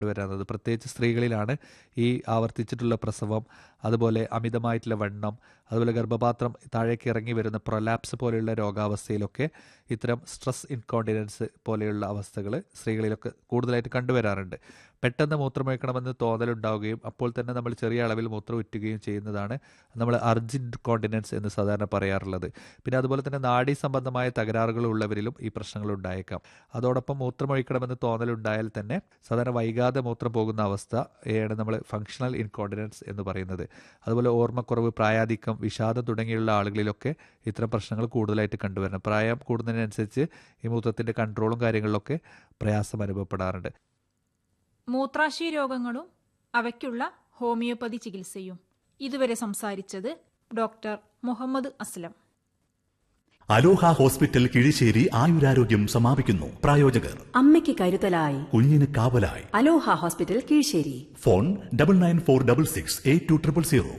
വരുന്നത്. പ്രത്യേകിച്ച് സ്ത്രീകളിലാണ് ഈ ആവർത്തിച്ചിട്ടുള്ള പ്രസവം, അതുപോലെ അമിതമായിട്ടുള്ള വണ്ണം, അതുപോലെ ഗർഭപാത്രം താഴേക്ക് ഇറങ്ങി വരുന്ന പ്രൊലാപ്സ് പോലെയുള്ള രോഗാവസ്ഥയിലൊക്കെ ഇത്തരം സ്ട്രെസ് ഇൻകോണ്ടിനൻസ് പോലെയുള്ള അവസ്ഥകൾ സ്ത്രീകളിലൊക്കെ കൂടുതലായിട്ട് കണ്ടുവരാറുണ്ട്. പെട്ടെന്ന് മൂത്രമൊഴിക്കണമെന്ന് തോന്നലുണ്ടാവുകയും അപ്പോൾ തന്നെ നമ്മൾ ചെറിയ അളവിൽ മൂത്രം ഉറ്റുകയും ചെയ്യുന്നതാണ് നമ്മൾ അർജന്റ് കോണ്ടിനൻസ് എന്ന് സാധാരണ പറയാറുള്ളത്. പിന്നെ അതുപോലെ തന്നെ നാഡീ സംബന്ധമായ തകരാറുകൾ ഉള്ളവരിലും ഈ പ്രശ്നങ്ങൾ ഉണ്ടായേക്കാം. അതോടൊപ്പം മൂത്രമൊഴിക്കണമെന്ന് തോന്നലുണ്ടായാൽ തന്നെ സാധാരണ വൈകാതെ മൂത്രം പോകുന്ന അവസ്ഥയാണ് നമ്മൾ ഫങ്ഷണൽ ഇൻകോണ്ടിനൻസ് എന്ന് പറയുന്നത്. അതുപോലെ ഓർമ്മക്കുറവ്, പ്രായാധിക്യം, വിഷാദം തുടങ്ങിയുള്ള ആളുകളിലൊക്കെ ഇത്തരം പ്രശ്നങ്ങൾ കൂടുതലായിട്ട് കണ്ടുവരണം. പ്രായം കൂടുന്നതിനനുസരിച്ച് ഈ മൂത്രത്തിൻ്റെ കൺട്രോളും കാര്യങ്ങളിലൊക്കെ പ്രയാസം അനുഭവപ്പെടാറുണ്ട്. മൂത്രാശയ രോഗങ്ങളും അവയ്ക്കുള്ള ഹോമിയോപ്പതി ചികിത്സയും. ഇതുവരെ സംസാരിച്ചത് ഡോക്ടർ മുഹമ്മദ് അസ്ലം. അലോഹ ഹോസ്പിറ്റൽ കിഴിശ്ശേരി ആയുരാരോഗ്യം സമാപിക്കുന്നു. പ്രായോജകർ അമ്മയ്ക്ക് കരുതലായി, കുഞ്ഞിന് കാവലായി. അലോഹ ഹോസ്പിറ്റൽ കിഴിശ്ശേരി. ഫോൺ 9946682000.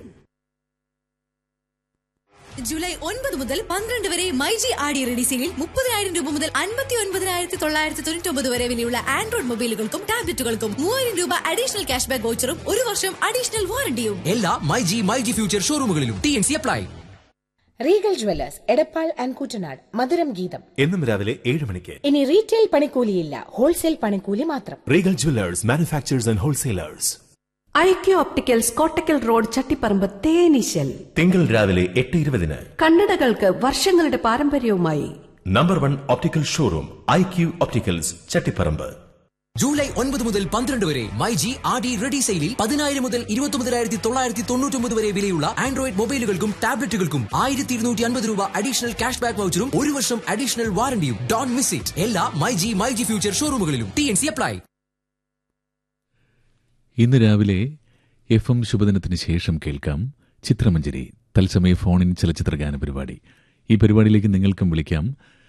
ജൂലൈ 9 മുതൽ 12 വരെ മൈജി ആടി റെഡി സെയിലിൽ 30,000 രൂപ മുതൽ 59,999 വരെ വിലയുള്ള ആൻഡ്രോയിഡ് മൊബൈലുകൾക്കും ടാബ്ലറ്റുകൾക്കും 3,000 രൂപ അഡീഷണൽ ക്യാഷ് ബാക്ക് വൗച്ചറും 1 വർഷം അഡീഷണൽ വാറണ്ടിയും എല്ലാ myG future ഷോറൂമുകളിലും. TNC apply. Regal Jewellers, Edappal and Kuttanad. മധുരം ഗീതം എന്നും രാവിലെ 7 മണിക്ക്. ഇനി റീറ്റെയിൽ പണിക്കൂലിയില്ല, ഹോൾസെയിൽ പണിക്കൂലി മാത്രം. Regal Jewellers, manufacturers and wholesalers. IQ opticals, Kottakkal road, Chattiparamba, തേനീശൽ. തിങ്കൾ രാവിലെ 8:20. കണ്ണടകൾക്ക് വർഷങ്ങളുടെ പാരമ്പര്യവുമായി number 1 optical showroom IQ opticals, Chattiparamba. July 9 മുതൽ 12 വരെ മൈജി ആടി റെഡി സെയിലിൽ 10,000 മുതൽ 29,999 വരെ വിലയുള്ള ആൻഡ്രോയിഡ് മൊബൈലുകൾക്കും ടാബ്ലറ്റുകൾക്കും 1,250 രൂപ അഡീഷണൽ ക്യാഷ് ബാക്ക് വൗച്ചറും 1 വർഷം അഡീഷണൽ വാറണ്ടിയും. Don't miss it. എല്ലാ മൈജി ഫ്യൂച്ചർ ഷോറൂമുകളിലും. TNC apply. ഇന്ന് രാവിലെ FM ശുഭദിനത്തിന് ശേഷം കേൾക്കാം ചിത്രമഞ്ജരി, തത്സമയ ഫോണിൻ ചലച്ചിത്ര ഗാന പരിപാടി. ഈ പരിപാടിയിലേക്ക് നിങ്ങൾക്കും വിളിക്കാം.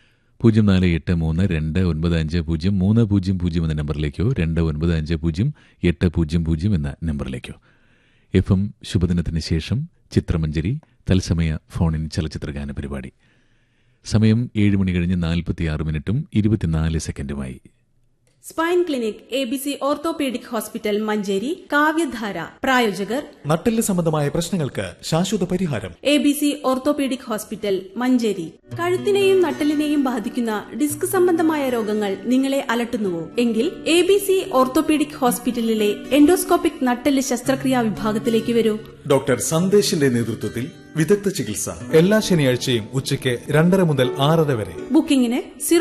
048529503000 എന്ന നമ്പറിലേക്കോ 29508000 എന്ന നമ്പറിലേക്കോ. FM ശുഭദിനത്തിന് ശേഷം ചിത്രമഞ്ജരി, തത്സമയ ഫോണിൻ ചലച്ചിത്ര ഗാന പരിപാടി. സമയം 7 മണി കഴിഞ്ഞ് 46 മിനിറ്റും 24 സെക്കൻഡുമായി. Spine clinic, ABC orthopaedic hospital Manjeri, കാവ്യധാര. പ്രായോജകർ നട്ടെല്ല് സംബന്ധമായ പ്രശ്നങ്ങൾക്ക് ശാശ്വത പരിഹാരം. ABC orthopaedic hospital Manjeri. കഴുത്തിനെയും നട്ടെല്ലിനെയും ബാധിക്കുന്ന ഡിസ്ക് സംബന്ധമായ രോഗങ്ങൾ നിങ്ങളെ അലട്ടുന്നുവോ? എങ്കിൽ ABC ഓർത്തോപീഡിക് ഹോസ്പിറ്റലിലെ എൻഡോസ്കോപ്പിക് നട്ടെല്ല് ശസ്ത്രക്രിയാ വിഭാഗത്തിലേക്ക് വരൂ. ഡോക്ടർ സന്ദേശിന്റെ നേതൃത്വത്തിൽ വിദഗ്ധ ചികിത്സ എല്ലാ ശനിയാഴ്ചയും ഉച്ചയ്ക്ക് 2:30 മുതൽ 6:30 വരെ. ബുക്കിംഗിന്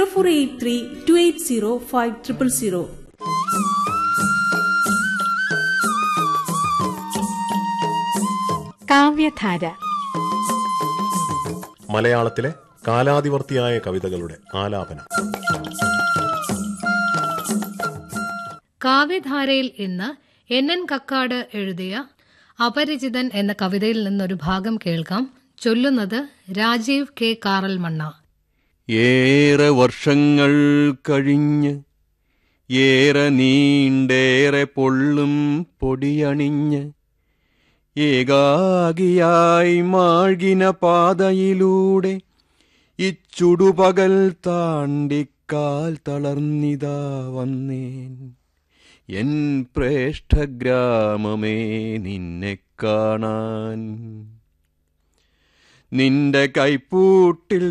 0483280500. കാവ്യധാര, മലയാളത്തിലെ കാലാതിവർത്തിയായ കവിതകളുടെ ആലാപനം. കാവ്യധാരയിൽ ഇന്ന് NN കക്കാട് എഴുതിയ അപരിചിതൻ എന്ന കവിതയിൽ നിന്നൊരു ഭാഗം കേൾക്കാം. ചൊല്ലുന്നത് രാജീവ് K. കാറൽമണ്ണ. ഏറെ വർഷങ്ങൾ കഴിഞ്ഞ് ഏറെ നീണ്ടേറെ പൊള്ളും പൊടിയണിഞ്ഞ് ഏകാകിയായി മാഴ്കിന പാതയിലൂടെ ഇച്ചുടുപകൽ താണ്ടിക്കാൽ തളർന്നിതാ വന്നേൻ. എൻ പ്രേഷ്ഠഗ്രാമമേ നിന്നെ കാണാൻ, നിന്റെ കൈപ്പൂട്ടിൽ